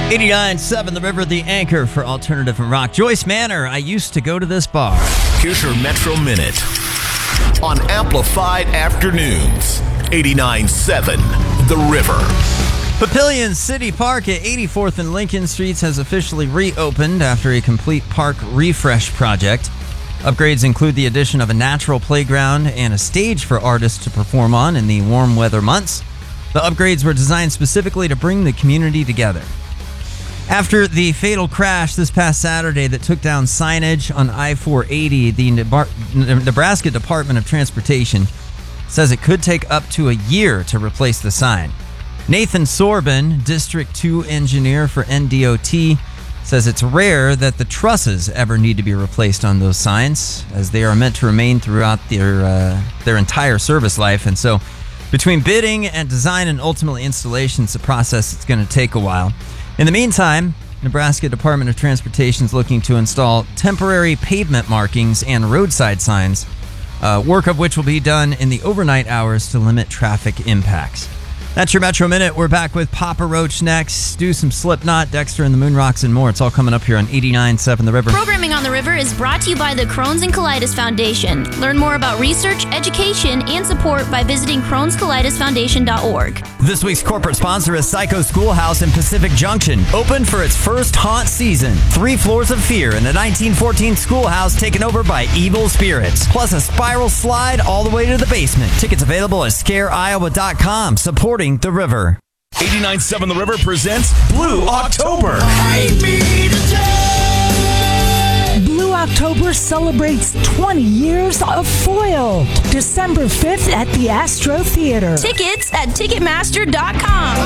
89.7 The River, the anchor for alternative and rock. Joyce Manor, I used to go to this bar. Here's your Metro Minute on Amplified Afternoons. 89.7 The River. Papillion City Park at 84th and Lincoln Streets has officially reopened after a complete park refresh project. Upgrades include the addition of a natural playground and a stage for artists to perform on in the warm weather months. The upgrades were designed specifically to bring the community together. After the fatal crash this past Saturday that took down signage on I-480, the Nebraska Department of Transportation says it could take up to a year to replace the sign. Nathan Sorbin, District 2 engineer for NDOT, says it's rare that the trusses ever need to be replaced on those signs, as they are meant to remain throughout their entire service life. And so between bidding and design and ultimately installation, it's a process that's going to take a while. In the meantime, Nebraska Department of Transportation is looking to install temporary pavement markings and roadside signs, work of which will be done in the overnight hours to limit traffic impacts. That's your Metro Minute. We're back with Papa Roach next. Do some Slipknot, Dexter and the Moonrocks, and more. It's all coming up here on 89.7 The River. Programming on the River is brought to you by the Crohn's and Colitis Foundation. Learn more about research, education, and support by visiting Crohn'sColitisFoundation.org. This week's corporate sponsor is Psycho Schoolhouse in Pacific Junction. Open for its first haunt season. 3 floors of fear in a 1914 schoolhouse taken over by evil spirits. Plus a spiral slide all the way to the basement. Tickets available at ScareIowa.com. Supporting the River. 89.7 The River presents Blue October. Blue October celebrates 20 years of Foiled. December 5th at the Astro Theater. Tickets at Ticketmaster.com.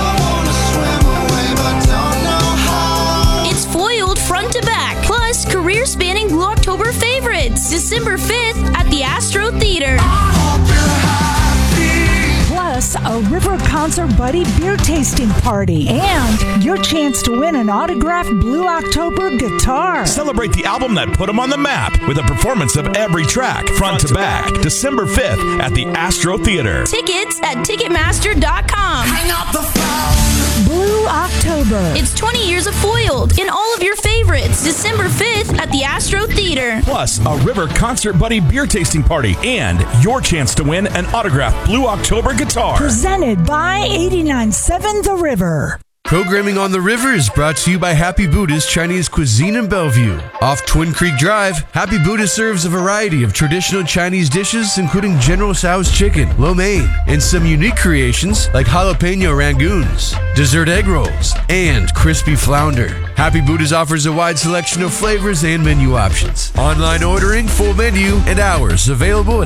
It's Foiled front to back, plus career-spanning Blue October favorites. December 5th at the Astro Theater. Plus, a River Concert Buddy beer tasting party. And your chance to win an autographed Blue October guitar. Celebrate the album that put them on the map with a performance of every track, front to back. December 5th at the Astro Theater. Tickets at Ticketmaster.com. Hang up the phone. Blue October. It's 20 years of Foiled in all of your favorites. December 5th at the Astro Theater. Plus, a River Concert Buddy beer tasting party and your chance to win an autographed Blue October guitar. Presented by 89.7 The River. Programming on the River is brought to you by Happy Buddha's Chinese Cuisine in Bellevue. Off Twin Creek Drive, Happy Buddha serves a variety of traditional Chinese dishes, including General Tso's chicken, lo mein, and some unique creations like jalapeno rangoons, dessert egg rolls, and crispy flounder. Happy Buddha's offers a wide selection of flavors and menu options. Online ordering, full menu, and hours available at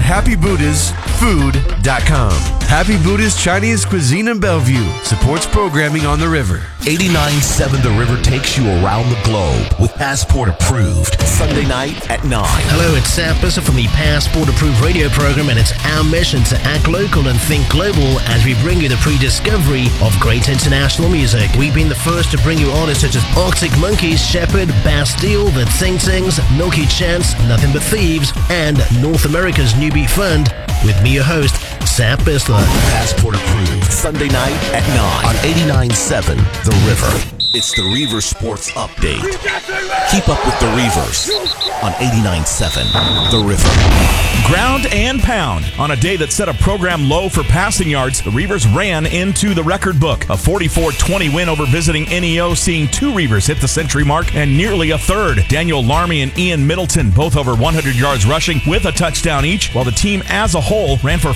happybuddhasfood.com. Happy Buddha's Chinese Cuisine in Bellevue supports programming on the River. 89.7 The River takes you around the globe with Passport Approved. Sunday night at 9. Hello, it's Sam Busser from the Passport Approved radio program, and it's our mission to act local and think global as we bring you the pre-discovery of great international music. We've been the first to bring you artists such as Arctic Monkeys, Shepherd, Bastille, The Tsing Tsings, Milky Chance, Nothing But Thieves, and North America's New Beat Fund, with me, your host, Sam Bissler. Passport Approved. Sunday night at 9 on 89.7 The River. It's the Reaver Sports Update. Keep up with the Reavers on 89.7 The River. Ground and pound. On a day that set a program low for passing yards, the Reavers ran into the record book. A 44-20 win over visiting NEO, seeing 2 Reavers hit the century mark and nearly a third. Daniel Larmy and Ian Middleton both over 100 yards rushing with a touchdown each, while the team as a whole ran for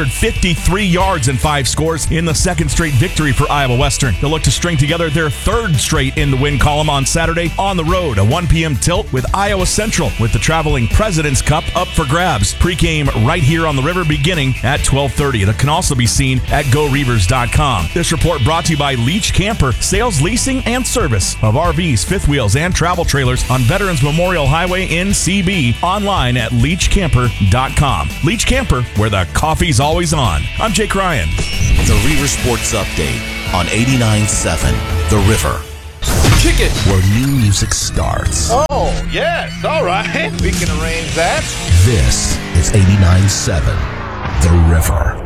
453 yards and 5 scores in the second straight victory for Iowa Western. They'll look to string together their third straight in the win column on Saturday on the road. A 1 p.m. tilt with Iowa Central, with the traveling President's Cup up for grabs. Pre-game right here on the River beginning at 12:30. That can also be seen at GoReavers.com. This report brought to you by Leach Camper, sales, leasing, and service of RVs, fifth wheels, and travel trailers on Veterans Memorial Highway in CB. Online at LeachCamper.com. Leach Camper, where the coffee's always on. I'm Jake Ryan. The Reaver Sports Update on 89.7 The River. Kick it! Where new music starts. Oh, yes, all right. We can arrange that. This is 89.7 The River.